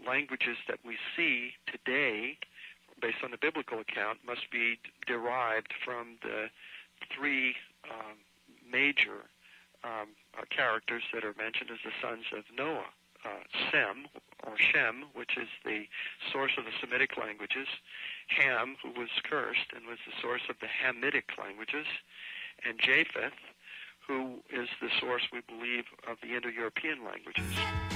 languages that we see today, based on the biblical account, must be derived from the three major characters that are mentioned as the sons of Noah. Sem, or Shem, which is the source of the Semitic languages, Ham, who was cursed and was the source of the Hamitic languages, and Japheth, who is the source, we believe, of the Indo-European languages.